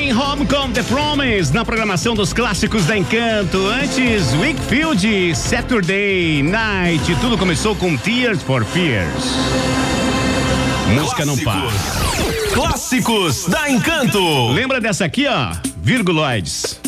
Going Home com The Promise na programação dos clássicos da Encanto. Antes, Wakefield, Saturday Night. Tudo começou com Tears for Fears. Música não para. Clássicos da Encanto. Lembra dessa aqui, ó? Virguloides.